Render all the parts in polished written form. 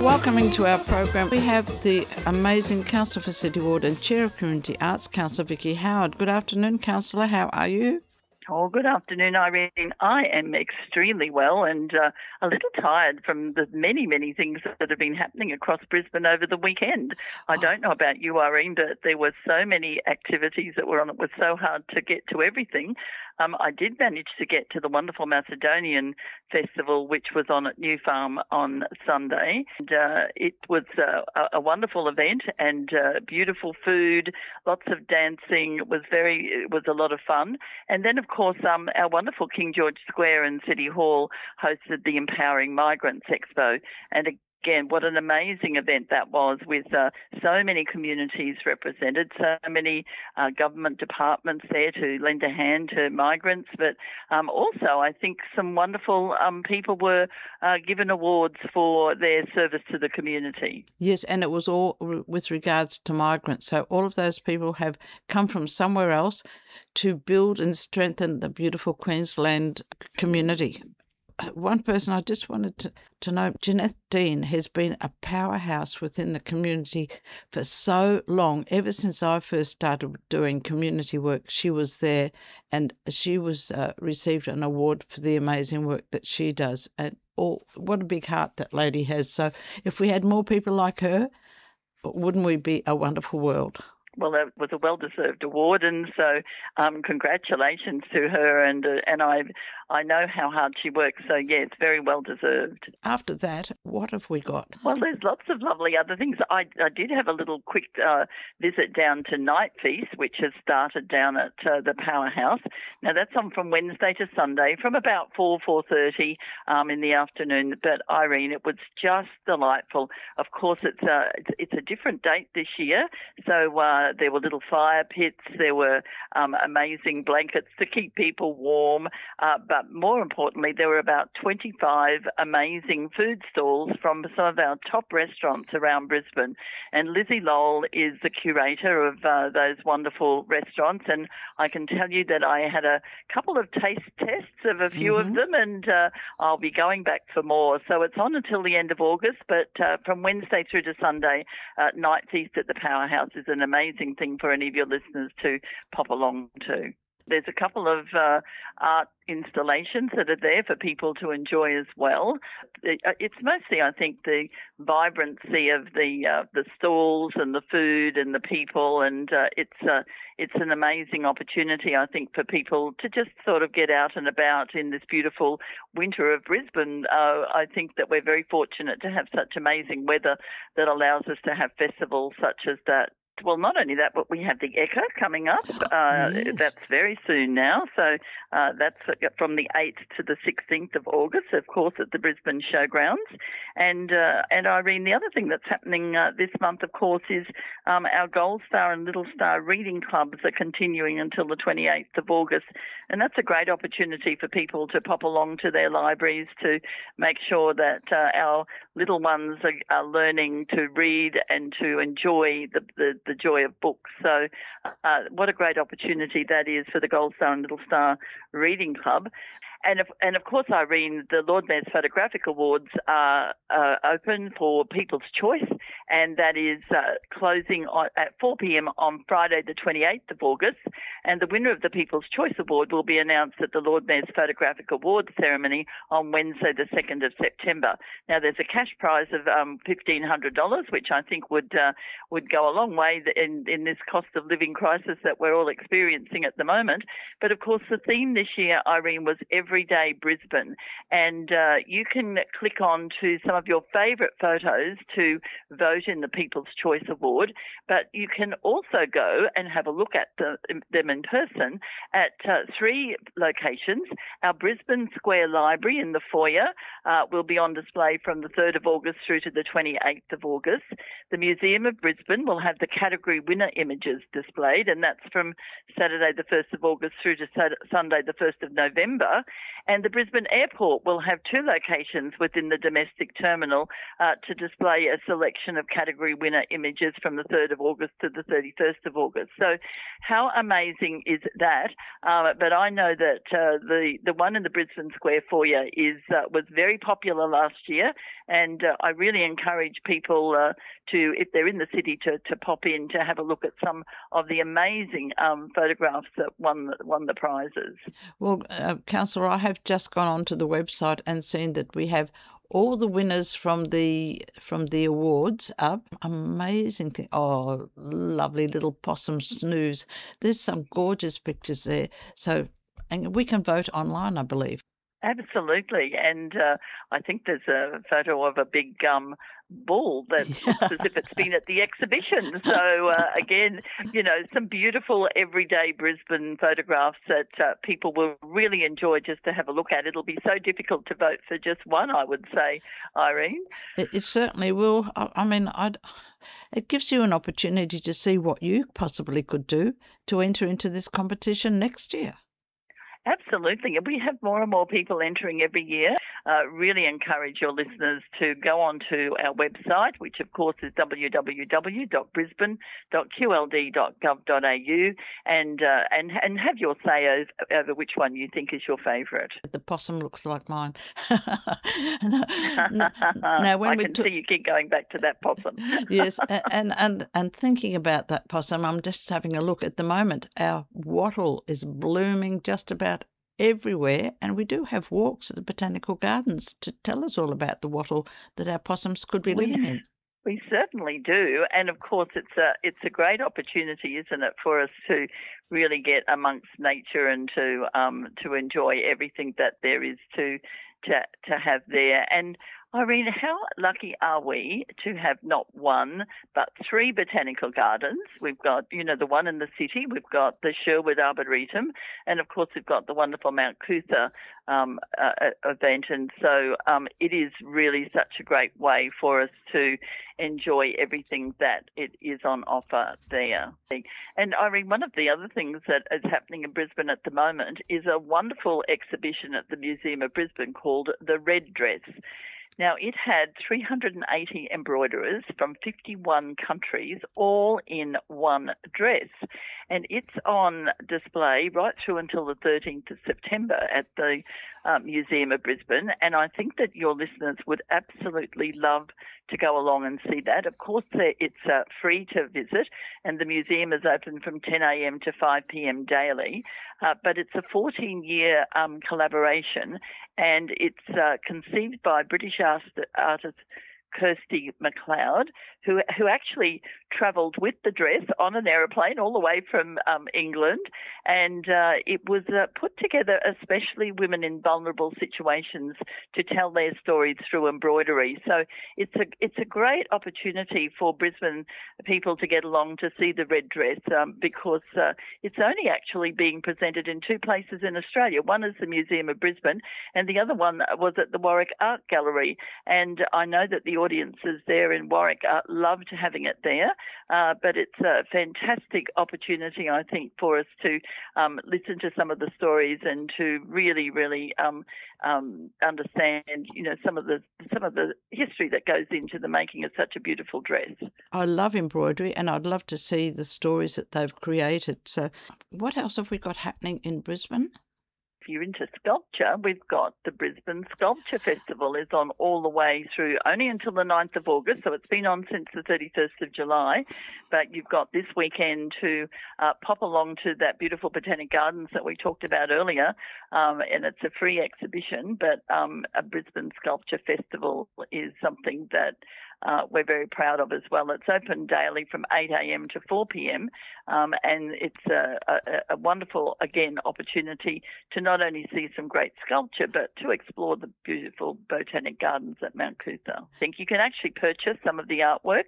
Welcoming to our program, we have the amazing Councillor for City Ward and Chair of Community Arts, Councillor Vicky Howard. Good afternoon, Councillor. How are you? Oh, good afternoon, Irene. I am extremely well and a little tired from the many, many things that have been happening across Brisbane over the weekend. I don't know about you, Irene, but there were so many activities that were on. It was so hard to get to everything. I did manage to get to the wonderful Macedonian Festival, which was on at New Farm on Sunday. And, it was a wonderful event and beautiful food, lots of dancing. It was a lot of fun. And then, of course, our wonderful King George Square and City Hall hosted the Empowering Migrants Expo. And again, what an amazing event that was, with so many communities represented, so many government departments there to lend a hand to migrants. But also, I think some wonderful people were given awards for their service to the community. Yes, and it was all with regards to migrants. So all of those people have come from somewhere else to build and strengthen the beautiful Queensland community. One person I just wanted to know, Jeanette Dean has been a powerhouse within the community for so long. Ever since I first started doing community work, she was there, and she was received an award for the amazing work that she does. And what a big heart that lady has. So if we had more people like her, wouldn't we be a wonderful world? Well, that was a well-deserved award, and so congratulations to her. And I know how hard she works, so yeah, it's very well-deserved. After that, what have we got? Well, there's lots of lovely other things. I did have a little quick visit down to Night Feast, which has started down at the Powerhouse. Now, that's on from Wednesday to Sunday from about 4:30 in the afternoon. But, Irene, it was just delightful. Of course, it's a different date this year, so there were little fire pits, there were amazing blankets to keep people warm, but more importantly, there were about 25 amazing food stalls from some of our top restaurants around Brisbane. And Lizzie Lowell is the curator of those wonderful restaurants, and I can tell you that I had a couple of taste tests of a few of them, and I'll be going back for more. So it's on until the end of August, but from Wednesday through to Sunday, Night Feast at the Powerhouse is an amazing thing for any of your listeners to pop along to. There's a couple of art installations that are there for people to enjoy as well. It's mostly, I think, the vibrancy of the stalls and the food and the people, and it's an amazing opportunity, I think, for people to just sort of get out and about in this beautiful winter of Brisbane. I think that we're very fortunate to have such amazing weather that allows us to have festivals such as that. Well, not only that, but we have the Ekka coming up. Yes. That's very soon now. So that's from the 8th to the 16th of August, of course, at the Brisbane Showgrounds. And Irene, the other thing that's happening this month, of course, is our Gold Star and Little Star reading clubs are continuing until the 28th of August. And that's a great opportunity for people to pop along to their libraries to make sure that our little ones are learning to read and to enjoy the joy of books. So what a great opportunity that is for the Gold Star and Little Star Reading Club. And of course, Irene, the Lord Mayor's Photographic Awards are open for People's Choice, and that is closing at 4 p.m. on Friday the 28th of August. And the winner of the People's Choice Award will be announced at the Lord Mayor's Photographic Awards ceremony on Wednesday the 2nd of September. Now, there's a cash prize of $1,500, which I think would go a long way in this cost of living crisis that we're all experiencing at the moment. But of course, the theme this year, Irene, was Everyday Brisbane, and you can click on to some of your favourite photos to vote in the People's Choice Award, but you can also go and have a look at them in person at 3 locations. Our Brisbane Square Library in the foyer will be on display from the 3rd of August through to the 28th of August. The Museum of Brisbane will have the category winner images displayed, and that's from Saturday the 1st of August through to Sunday the 1st of November. And the Brisbane Airport will have 2 locations within the domestic terminal to display a selection of of category winner images from the 3rd of August to the 31st of August. So how amazing is that? But I know that the one in the Brisbane Square foyer was very popular last year, and I really encourage people to, if they're in the city, to pop in to have a look at some of the amazing photographs that won the prizes. Well, Councillor, I have just gone onto the website and seen that we have all the winners from the awards up. Amazing thing. Oh, lovely little possum snooze. There's some gorgeous pictures there. So, and we can vote online, I believe. Absolutely. And I think there's a photo of a big bull that looks as if it's been at the exhibition. So, again, some beautiful everyday Brisbane photographs that people will really enjoy just to have a look at. It'll be so difficult to vote for just one, I would say, Irene. It certainly will. I mean, it gives you an opportunity to see what you possibly could do to enter into this competition next year. Absolutely. We have more and more people entering every year. Really encourage your listeners to go onto our website, which of course is www.brisbane.qld.gov.au, and have your say over which one you think is your favourite. The possum looks like mine. Now, when I can see you keep going back to that possum. Yes, and thinking about that possum, I'm just having a look at the moment. Our wattle is blooming just about everywhere, and we do have walks at the Botanical Gardens to tell us all about the wattle that our possums could be living in. We certainly do, and of course it's a great opportunity, isn't it, for us to really get amongst nature and to enjoy everything that there is to have there. And Irene, how lucky are we to have not one but 3 botanical gardens? We've got, the one in the city, we've got the Sherwood Arboretum, and of course we've got the wonderful Mount Coot-tha event. And so it is really such a great way for us to enjoy everything that it is on offer there. And Irene, one of the other things that is happening in Brisbane at the moment is a wonderful exhibition at the Museum of Brisbane called The Red Dress. Now, it had 380 embroiderers from 51 countries, all in one dress. And it's on display right through until the 13th of September at the Museum of Brisbane. And I think that your listeners would absolutely love to go along and see that. Of course, it's free to visit, and the museum is open from 10 a.m. to 5 p.m. daily. But it's a 14-year collaboration, and it's conceived by British artist Kirsty MacLeod, who actually travelled with the dress on an aeroplane all the way from England, and it was put together especially women in vulnerable situations to tell their stories through embroidery. So it's a great opportunity for Brisbane people to get along to see the red dress because it's only actually being presented in 2 places in Australia. One is the Museum of Brisbane, and the other one was at the Warwick Art Gallery. And I know that the audiences there in Warwick loved having it there, but it's a fantastic opportunity, I think, for us to listen to some of the stories and to really, really understand, some of the history that goes into the making of such a beautiful dress. I love embroidery, and I'd love to see the stories that they've created. So, what else have we got happening in Brisbane? If you're into sculpture, we've got the Brisbane Sculpture Festival is on all the way through, only until the 9th of August, so it's been on since the 31st of July, but you've got this weekend to pop along to that beautiful Botanic Gardens that we talked about earlier, and it's a free exhibition, but a Brisbane Sculpture Festival is something that we're very proud of as well. It's open daily from 8 a.m. to 4 p.m. And it's a wonderful, again, opportunity to not only see some great sculpture, but to explore the beautiful botanic gardens at Mount Coot-tha. I think you can actually purchase some of the artwork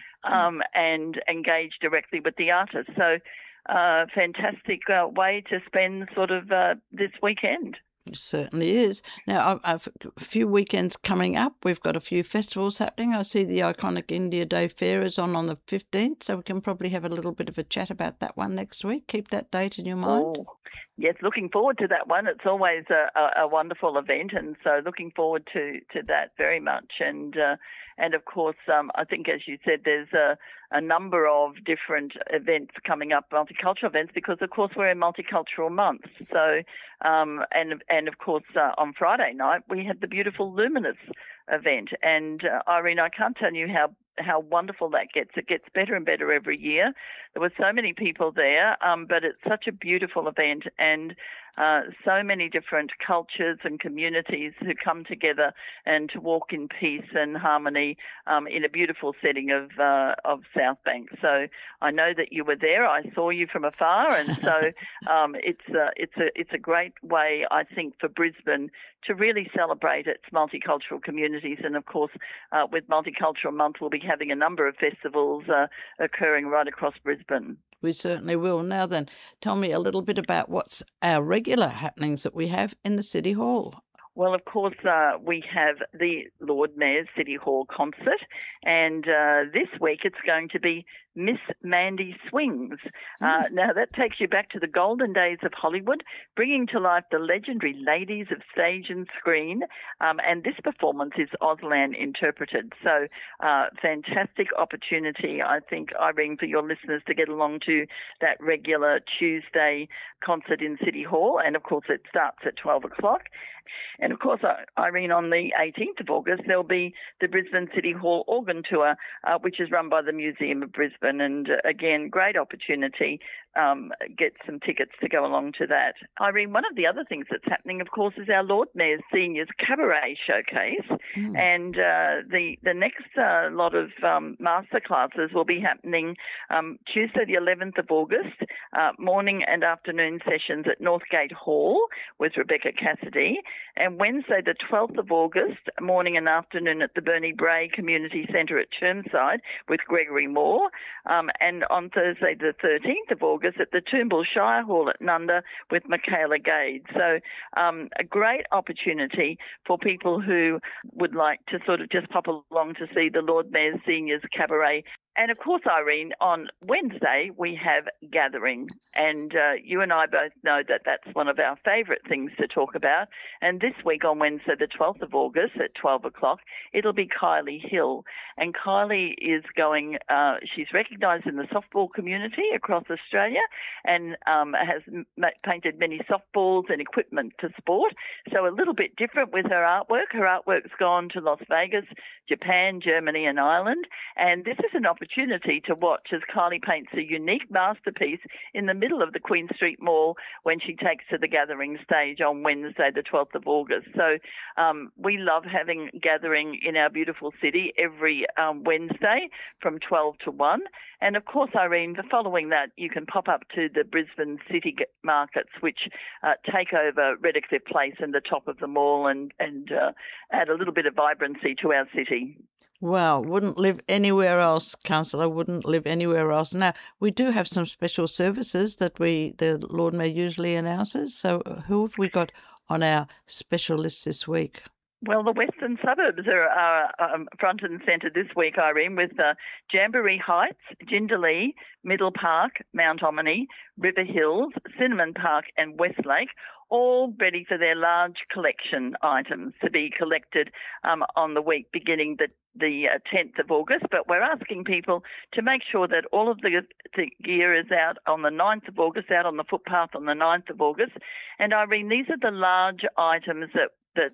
and engage directly with the artist. So fantastic way to spend sort of this weekend. It certainly is. Now, I've a few weekends coming up. We've got a few festivals happening. I see the iconic India Day Fair is on the 15th, so we can probably have a little bit of a chat about that one next week. Keep that date in your mind. Oh, Yes, looking forward to that one. It's always a wonderful event, and so looking forward to that very much. And of course, I think, as you said, there's a number of different events coming up, multicultural events, because of course we're in Multicultural Month. So, and of course on Friday night we had the beautiful Luminous event, and Irene, I can't tell you how wonderful that gets. It gets better and better every year. There were so many people there, but it's such a beautiful event, and so many different cultures and communities who come together and to walk in peace and harmony in a beautiful setting of South Bank. So I know that you were there. I saw you from afar, and so it's a great way, I think, for Brisbane to really celebrate its multicultural communities. And of course, with Multicultural Month, we'll be having a number of festivals occurring right across Brisbane. We certainly will. Now then, tell me a little bit about what's our regular happenings that we have in the City Hall. Well, of course, we have the Lord Mayor's City Hall concert, and this week it's going to be Miss Mandy Swings. Now, that takes you back to the golden days of Hollywood, bringing to life the legendary ladies of stage and screen, and this performance is Auslan interpreted. So, fantastic opportunity, I think, Irene, for your listeners to get along to that regular Tuesday concert in City Hall, and of course it starts at 12 o'clock. And of course, Irene, on the 18th of August, there'll be the Brisbane City Hall Organ Tour, which is run by the Museum of Brisbane. And again, great opportunity. Get some tickets to go along to that. Irene, one of the other things that's happening, of course, is our Lord Mayor's Seniors Cabaret Showcase. And the next lot of masterclasses will be happening Tuesday, the 11th of August, morning and afternoon sessions at Northgate Hall with Rebecca Cassidy. And Wednesday, the 12th of August, morning and afternoon at the Bernie Bray Community Centre at Chermside with Gregory Moore. And on Thursday, the 13th of August, at the Toombul Shire Hall at Nunda with Michaela Gade. So a great opportunity for people who would like to sort of just pop along to see the Lord Mayor's Seniors Cabaret. And of course, Irene, on Wednesday we have Gathering, and you and I both know that that's one of our favourite things to talk about. And this week on Wednesday, the 12th of August at 12 o'clock, it'll be Kylie Hill. And Kylie is going, she's recognised in the softball community across Australia and has painted many softballs and equipment for sport. So a little bit different with her artwork. Her artwork's gone to Las Vegas, Japan, Germany and Ireland. And this is an opportunity to watch as Kylie paints a unique masterpiece in the middle of the Queen Street Mall when she takes to the Gathering stage on Wednesday, the 12th of August. So we love having Gathering in our beautiful city every Wednesday from 12 to 1. And of course, Irene, following that, you can pop up to the Brisbane City Markets, which take over Redcliffe Place and the top of the mall and add a little bit of vibrancy to our city. Wow, wouldn't live anywhere else, Councillor, wouldn't live anywhere else. Now, we do have some special services that the Lord Mayor usually announces. So who have we got on our special list this week? Well, the western suburbs are front and centre this week, Irene, with Jamboree Heights, Jindalee, Middle Park, Mount Omni, River Hills, Cinnamon Park and Westlake, all ready for their large collection items to be collected on the week beginning the 10th of August. But we're asking people to make sure that all of the gear is out on the 9th of August, out on the footpath on the 9th of August. And Irene, these are the large items that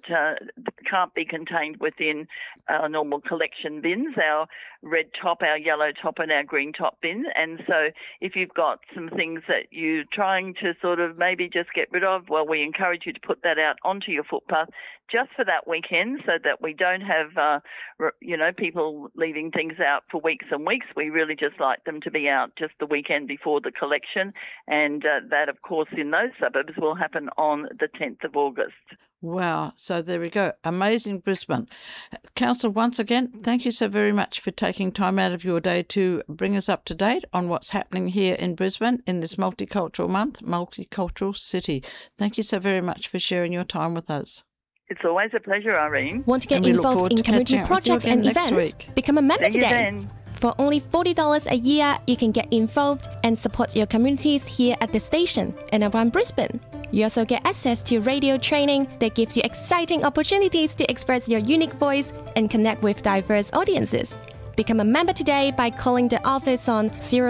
can't be contained within our normal collection bins, our red top, our yellow top and our green top bin. And so if you've got some things that you're trying to sort of maybe just get rid of, well, we encourage you to put that out onto your footpath just for that weekend so that we don't have, people leaving things out for weeks and weeks. We really just like them to be out just the weekend before the collection. And that, of course, in those suburbs will happen on the 10th of August. Wow. So there we go. Amazing Brisbane. Council, once again, thank you so very much for taking time out of your day to bring us up to date on what's happening here in Brisbane in this Multicultural Month, Multicultural City. Thank you so very much for sharing your time with us. It's always a pleasure, Irene. Want to get involved in community projects and events? Become a member today. For only $40 a year, you can get involved and support your communities here at the station and around Brisbane. You also get access to radio training that gives you exciting opportunities to express your unique voice and connect with diverse audiences. Become a member today by calling the office on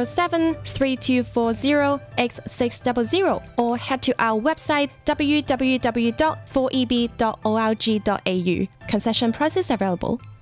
073240X600 or head to our website www.4eb.org.au. Concession prices available.